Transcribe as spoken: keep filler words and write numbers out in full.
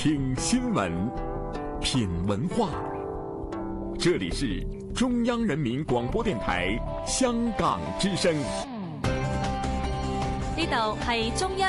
听新闻，品文化。这里是中央人民广播電台香港之聲。 呢度係中央